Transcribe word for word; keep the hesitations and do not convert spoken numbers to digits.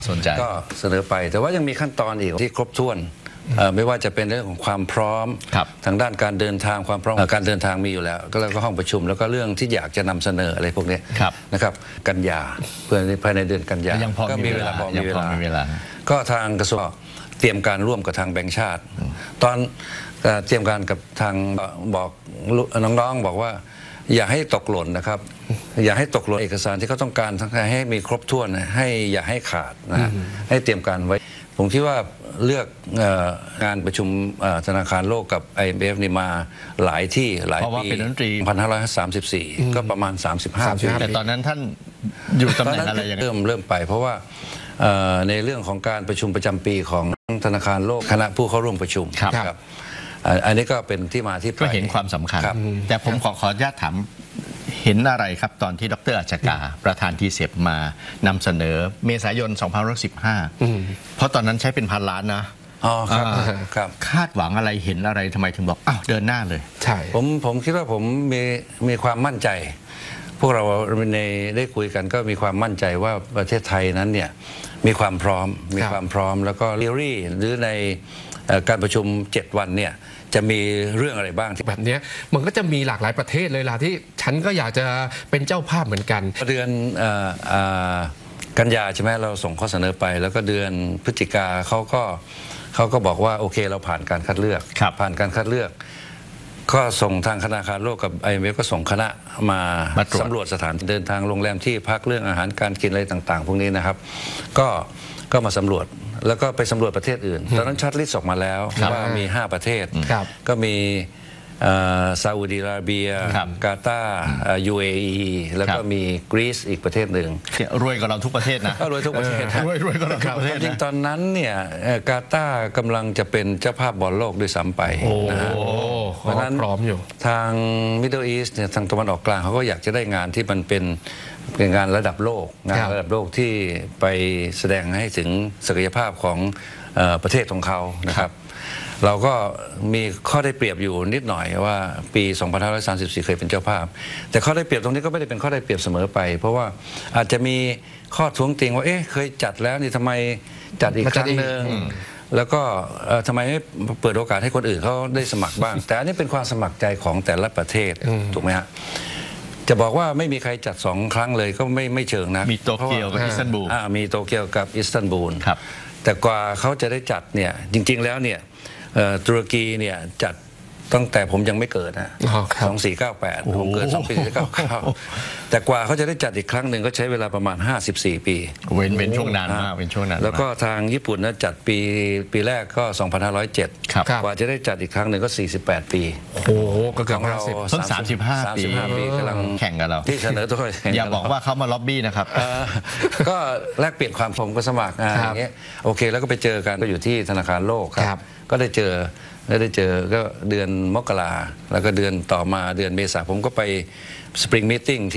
สนใจก็เสนอไปแต่ว่ายังมีขั้นตอนอีกที่ครบถ้วนไม่ว่าจะเป็นเรื่องของความพร้อมทางด้านการเดินทางความพร้อมการเดินทางมีอยู่แล้วก็แล้วก็ห้องประชุมแล้วก็เรื่องที่อยากจะนำเสนออะไรพวกนี้นะครับกันยาเพื่อภายในเดือนกันยาก็มีเวลาพอมีเวลาก็ทางกระทรวงเตรียมการร่วมกับทางแบงก์ชาติตอนเตรียมการกับทางบอกน้องๆบอกว่าอย่าให้ตกหล่นนะครับอย่าให้ตกหล่นเอกสารที่เขาต้องการทั้งให้มีครบถ้วนให้อย่าให้ขาดนะให้เตรียมการไว้ผมคิดว่าเลือกงานประชุมธนาคารโลกกับ ไอ เอ็ม เอฟ นี่มาหลายที่หลายปีเป็นรัฐมนตรีหนึ่งพันห้าร้อยสามสิบสี่ก็ประมาณสามสิบห้าปีแต่ตอนนั้นท่านอยู่ตำแหน่งอะไรยังไงเริ่มเริ่มไปเพราะว่าในเรื่องของการประชุมประจำปีของธนาคารโลกคณะผู้เข้าร่วมประชุมครับอันนี้ก็เป็นที่มาที่ก็เห็นความสำคัญแต่ผมขอขออนุญาตถามเห็นอะไรครับตอนที่ดร.อัจฉกาประธานทีเซปมานำเสนอเมษายนสองพันห้าร้อยสิบห้าเพราะตอนนั้นใช้เป็นพันล้านนะอ๋อครับครับคาดหวังอะไรเห็นอะไรทำไมถึงบอกอ้าวเดินหน้าเลยใช่ผมผมคิดว่าผมมีมีความมั่นใจพวกเราในได้คุยกันก็มีความมั่นใจว่าประเทศไทยนั้นเนี่ยมีความพร้อมมีความพร้อมแล้วก็เรียรี่หรือในการประชุมเจ็ดวันเนี่ยจะมีเรื่องอะไรบ้างที่แบบนี้มันก็จะมีหลากหลายประเทศเลยล่ะที่ฉันก็อยากจะเป็นเจ้าภาพเหมือนกันเดือนกันยาใช่ไหมเราส่งข้อเสนอไปแล้วก็เดือนพฤศจิกาเขาก็เขาก็บอกว่าโอเคเราผ่านการคัดเลือกผ่านการคัดเลือกก็ส่งทางธนาคารโลกกับ ไอ เอ็ม เอฟ ก็ส่งคณะมาสำรวจสถานเดินทางโรงแรมที่พักเรื่องอาหารการกินอะไรต่างๆพวกนี้นะครับก็ก็มาสำรวจแล้วก็ไปสำรวจประเทศอื่นตอนนั้นชัดลิสต์ออกมาแล้วว่ามีห้าประเทศก็มีซาอุดิอาระเบียกาตาร์ ยู เอ อี แล้วก็มีกรีซอีกประเทศหนึ่งรวยกว่าเราทุกประเทศนะก็รวยทุกประเทศรวยรวยกว่าเราทุกประเทศจริงตอนนั้นเนี่ยกาตาร์กำลังจะเป็นเจ้าภาพบอลโลกด้วยซ้ำไปนะฮะเพราะนั้นพร้อมอยู่ทาง Middle East เนี่ยทางตะวันออกกลางเขาก็อยากจะได้งานที่มันเป็นเป็นงานระดับโลกงานระดับโลกที่ไปแสดงให้ถึงศักยภาพของประเทศของเขานะครับเราก็มีข้อได้เปรียบอยู่นิดหน่อยว่าปีสองพันห้าร้อยสามสิบสี่เคยเป็นเจ้าภาพแต่ข้อได้เปรียบตรงนี้ก็ไม่ได้เป็นข้อได้เปรียบเสมอไปเพราะว่าอาจจะมีข้อท้วงติงว่าเอ๊ะเคยจัดแล้วนี่ทำไมจัดอีกครั้งหนึ่งแล้วก็ทำไมไม่เปิดโอกาสให้คนอื่นเขาได้สมัครบ้างแต่อันนี้เป็นความสมัครใจของแต่ละประเทศถูกไหมฮะจะบอกว่าไม่มีใครจัดสองครั้งเลยก็ไม่ไม่เชิงนะมีโตเกียวกับอิสตันบูลมีโตเกียวกับอิสตันบูลแต่กว่าเขาจะได้จัดเนี่ยจริงๆแล้วเนี่ยตุรกีเนี่ยจัดตั้งแต่ผมยังไม่เกิดนะสองสี่เก้าแปดผมเกิดสองปีเก้าเก้าแต่กว่าเขาจะได้จัดอีกครั้งหนึ่งก็ใช้เวลาประมาณห้าสิบสี่ปีเว้นเป็นช่วงนานมากเป็นช่วงนานแล้วก็ทางญี่ปุ่นนะจัดปีปีแรกก็สองพันห้าร้อยเจ็ดกว่าจะได้จัดอีกครั้งหนึ่งก็สี่สิบแปดปีโอ้โหก็เกือบเราเพิ่งสามสิบห้าปีกำลังแข่งกันเราที่เสนอตัวอย่าบอกว่าเขามาล็อบบี้นะครับก็แลกเปลี่ยนความผมก็สมัครอย่างเงี้ยโอเคแล้วก็ไปเจอกันก็อยู่ที่ธนาคารโลกครับก็ได้เจอแล้วได้เจอก็เดือนมกราแล้วก็เดือนต่อมาเดือนเมษาผมก็ไปสปริงมีตติ้ง